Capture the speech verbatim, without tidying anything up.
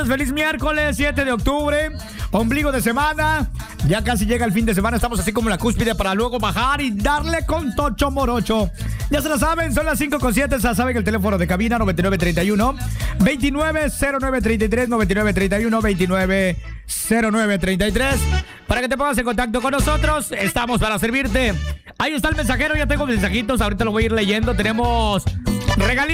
tardes, feliz miércoles, siete de octubre, ombligo de semana. Ya casi llega el fin de semana, estamos así como en la cúspide para luego bajar y darle con tocho morocho. Ya se lo saben, son las cinco con siete, ya saben el teléfono de cabina noventa y nueve treinta y uno, veintinueve cero nueve treinta y tres, noventa y nueve treinta y uno, veintinueve cero nueve treinta y tres. Para que te pongas en contacto con nosotros, estamos para servirte. Ahí está el mensajero, ya tengo mensajitos, ahorita lo voy a ir leyendo. Tenemos regalitos.